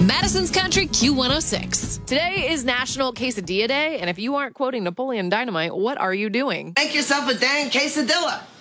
Madison's Country Q106. Today is National Quesadilla Day, and if you aren't quoting Napoleon Dynamite, what are you doing? Make yourself a dang quesadilla.